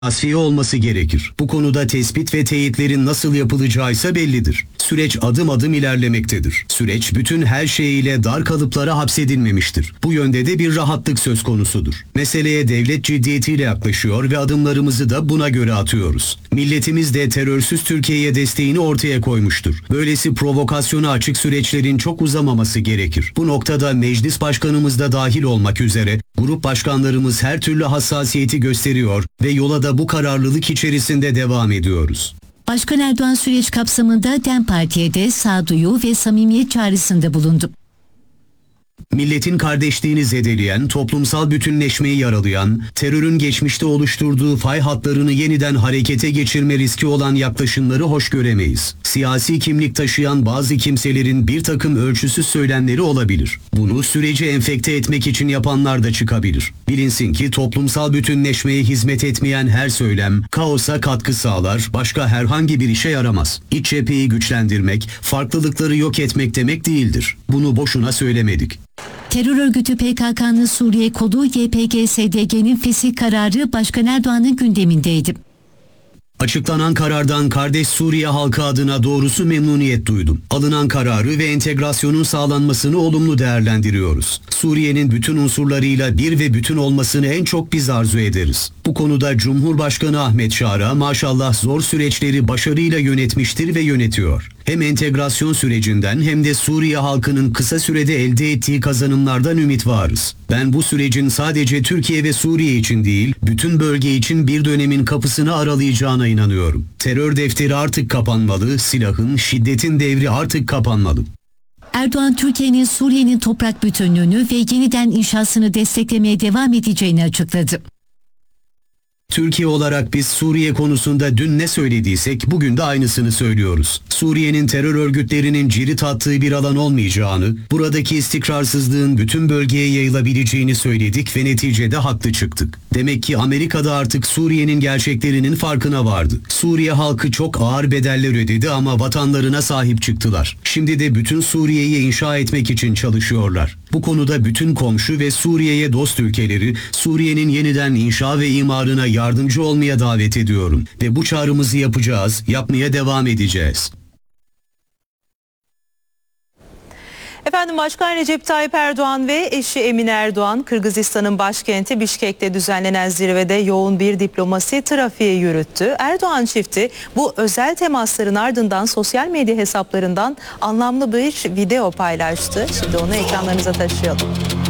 tasfiye olması gerekir. Bu konuda tespit ve teyitlerin nasıl yapılacağı ise bellidir. Süreç adım adım ilerlemektedir. Süreç bütün her şeyiyle dar kalıplara hapsedilmemiştir. Bu yönde de bir rahatlık söz konusudur. Meseleye devlet ciddiyetiyle yaklaşıyor ve adımlarımızı da buna göre atıyoruz. Milletimiz de terörsüz Türkiye'ye desteğini ortaya koymuştur. Böylesi provokasyona açık süreçlerin çok uzamaması gerekir. Bu noktada meclis başkanımız da dahil olmak üzere grup başkanlarımız her türlü hassasiyeti gösteriyor ve yola da bu kararlılık içerisinde devam ediyoruz. Başkan Erdoğan süreç kapsamında DEM Parti'ye de sağduyu ve samimiyet çağrısında bulundu. Milletin kardeşliğini zedeleyen, toplumsal bütünleşmeyi yaralayan, terörün geçmişte oluşturduğu fay hatlarını yeniden harekete geçirme riski olan yaklaşımları hoş göremeyiz. Siyasi kimlik taşıyan bazı kimselerin bir takım ölçüsüz söylemleri olabilir. Bunu süreci enfekte etmek için yapanlar da çıkabilir. Bilinsin ki toplumsal bütünleşmeye hizmet etmeyen her söylem, kaosa katkı sağlar, başka herhangi bir işe yaramaz. İç cepheyi güçlendirmek, farklılıkları yok etmek demek değildir. Bunu boşuna söylemedik. Terör örgütü PKK'nın Suriye kolu YPG-SDG'nin fesih kararı Başkan Erdoğan'ın gündemindeydi. Açıklanan karardan kardeş Suriye halkı adına doğrusu memnuniyet duydum. Alınan kararı ve entegrasyonun sağlanmasını olumlu değerlendiriyoruz. Suriye'nin bütün unsurlarıyla bir ve bütün olmasını en çok biz arzu ederiz. Bu konuda Cumhurbaşkanı Ahmet Şara maşallah zor süreçleri başarıyla yönetmiştir ve yönetiyor. Hem entegrasyon sürecinden hem de Suriye halkının kısa sürede elde ettiği kazanımlardan ümit varız. Ben bu sürecin sadece Türkiye ve Suriye için değil, bütün bölge için bir dönemin kapısını aralayacağına inanıyorum. Terör defteri artık kapanmalı, silahın, şiddetin devri artık kapanmalı. Erdoğan, Türkiye'nin Suriye'nin toprak bütünlüğünü ve yeniden inşasını desteklemeye devam edeceğini açıkladı. Türkiye olarak biz Suriye konusunda dün ne söylediysek bugün de aynısını söylüyoruz. Suriye'nin terör örgütlerinin cirit attığı bir alan olmayacağını, buradaki istikrarsızlığın bütün bölgeye yayılabileceğini söyledik ve neticede haklı çıktık. Demek ki Amerika'da artık Suriye'nin gerçeklerinin farkına vardı. Suriye halkı çok ağır bedeller ödedi ama vatanlarına sahip çıktılar. Şimdi de bütün Suriye'yi inşa etmek için çalışıyorlar. Bu konuda bütün komşu ve Suriye'ye dost ülkeleri Suriye'nin yeniden inşa ve imarına yardımcı olmaya davet ediyorum ve bu çağrımızı yapacağız, yapmaya devam edeceğiz. Efendim, Başkan Recep Tayyip Erdoğan ve eşi Emine Erdoğan, Kırgızistan'ın başkenti Bişkek'te düzenlenen zirvede yoğun bir diplomasi trafiği yürüttü. Erdoğan çifti bu özel temasların ardından sosyal medya hesaplarından anlamlı bir video paylaştı. Şimdi onu ekranlarınıza taşıyalım.